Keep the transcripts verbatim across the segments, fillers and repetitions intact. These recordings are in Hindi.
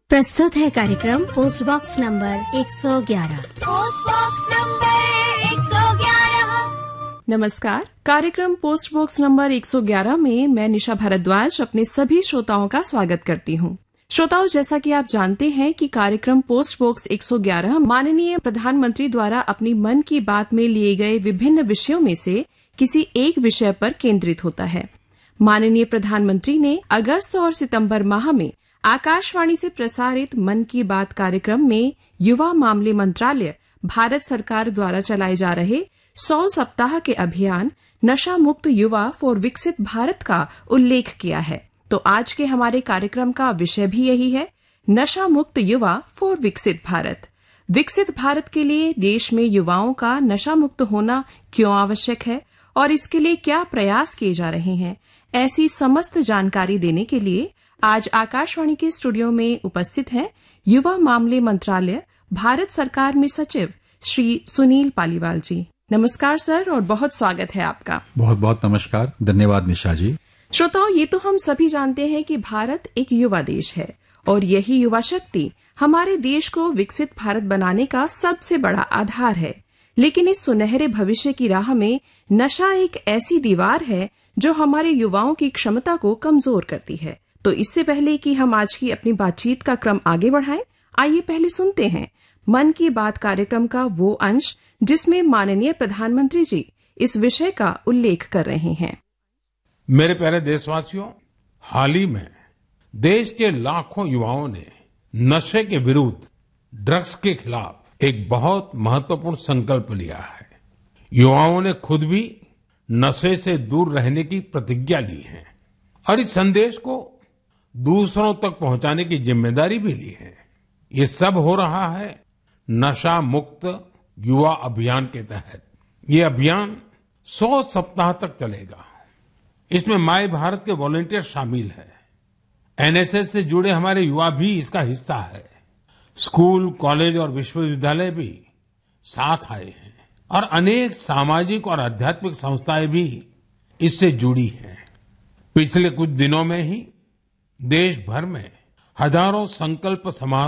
प्रस्तुत है कार्यक्रम पोस्ट बॉक्स नंबर एक सौ ग्यारह। पोस्ट बॉक्स नंबर एक सौ ग्यारह। नमस्कार, कार्यक्रम पोस्ट बॉक्स नंबर एक सौ ग्यारह में मैं निशा भारद्वाज अपने सभी श्रोताओं का स्वागत करती हूँ। श्रोताओं, जैसा कि आप जानते हैं कि कार्यक्रम पोस्ट बॉक्स एक सौ ग्यारह माननीय प्रधानमंत्री द्वारा अपनी मन की बात में लिए गए विभिन्न विषयों में से किसी एक विषय पर केंद्रित होता है। माननीय प्रधानमंत्री ने अगस्त और सितंबर माह में आकाशवाणी से प्रसारित मन की बात कार्यक्रम में युवा मामले मंत्रालय भारत सरकार द्वारा चलाए जा रहे सौ सप्ताह के अभियान नशा मुक्त युवा फॉर विकसित भारत का उल्लेख किया है। तो आज के हमारे कार्यक्रम का विषय भी यही है, नशा मुक्त युवा फॉर विकसित भारत। विकसित भारत के लिए देश में युवाओं का नशा मुक्त होना क्यों आवश्यक है और इसके लिए क्या प्रयास किए जा रहे हैं, ऐसी समस्त जानकारी देने के लिए आज आकाशवाणी के स्टूडियो में उपस्थित हैं युवा मामले मंत्रालय भारत सरकार में सचिव श्री सुनील पालीवाल जी। नमस्कार सर, और बहुत स्वागत है आपका। बहुत बहुत नमस्कार, धन्यवाद निशा जी। श्रोताओं, ये तो हम सभी जानते हैं कि भारत एक युवा देश है और यही युवा शक्ति हमारे देश को विकसित भारत बनाने का सबसे बड़ा आधार है। लेकिन इस सुनहरे भविष्य की राह में नशा एक ऐसी दीवार है जो हमारे युवाओं की क्षमता को कमजोर करती है। तो इससे पहले कि हम आज की अपनी बातचीत का क्रम आगे बढ़ाएं, आइए पहले सुनते हैं मन की बात कार्यक्रम का वो अंश जिसमें माननीय प्रधानमंत्री जी इस विषय का उल्लेख कर रहे हैं। मेरे प्यारे देशवासियों, हाल ही में देश के लाखों युवाओं ने नशे के विरुद्ध, ड्रग्स के खिलाफ एक बहुत महत्वपूर्ण संकल्प लिया है। युवाओं ने खुद भी नशे से दूर रहने की प्रतिज्ञा ली है और इस संदेश को दूसरों तक पहुंचाने की जिम्मेदारी भी ली है। ये सब हो रहा है नशा मुक्त युवा अभियान के तहत। ये अभियान सौ सप्ताह तक चलेगा। इसमें माय भारत के वॉलंटियर शामिल हैं। एनएसएस से जुड़े हमारे युवा भी इसका हिस्सा है। स्कूल, कॉलेज और विश्वविद्यालय भी साथ आए हैं और अनेक सामाजिक और आध्यात्मिक संस्थाएं भी इससे जुड़ी हैं। पिछले कुछ दिनों में ही देश भर में हजारों संकल्प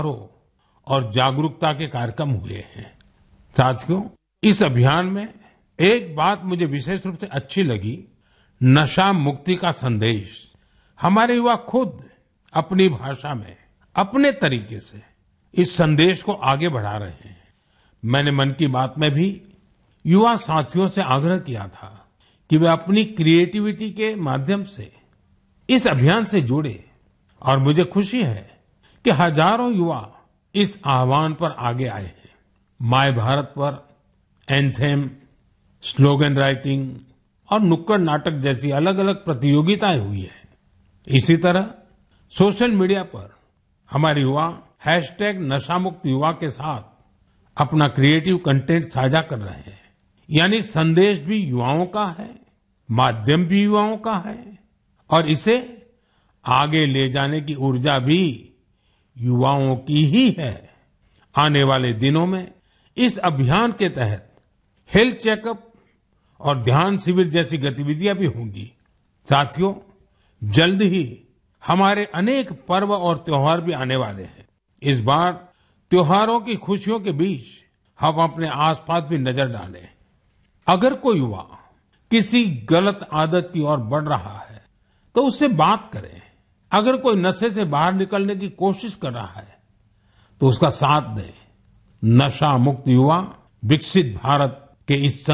समारोह और जागरूकता के कार्यक्रम हुए हैं। साथियों, इस अभियान में एक बात मुझे विशेष रूप से अच्छी लगी, नशा मुक्ति का संदेश हमारे युवा खुद अपनी भाषा में, अपने तरीके से इस संदेश को आगे बढ़ा रहे हैं। मैंने मन की बात में भी युवा साथियों से आग्रह किया था कि वे अपनी क्रिएटिविटी के माध्यम से इस अभियान से जुड़े और मुझे खुशी है कि हजारों युवा इस आह्वान पर आगे आए हैं। माय भारत पर एंथेम, स्लोगन राइटिंग और नुक्कड़ नाटक जैसी अलग अलग प्रतियोगिताएं हुई है। इसी तरह सोशल मीडिया पर हमारे युवा हैशटैग नशा मुक्त युवा के साथ अपना क्रिएटिव कंटेंट साझा कर रहे हैं। यानी संदेश भी युवाओं का है, माध्यम भी युवाओं का है और इसे आगे ले जाने की ऊर्जा भी युवाओं की ही है। आने वाले दिनों में इस अभियान के तहत हेल्थ चेकअप और ध्यान शिविर जैसी गतिविधियां भी होंगी। साथियों, जल्द ही हमारे अनेक पर्व और त्योहार भी आने वाले हैं। इस बार त्योहारों की खुशियों के बीच हम अपने आसपास भी नजर डालें। अगर कोई युवा किसी गलत आदत की ओर बढ़ रहा है तो उससे बात करें। अगर कोई नशे से बाहर निकलने की कोशिश कर रहा है तो उसका साथ दें। नशा मुक्त युवा विकसित भारत के इस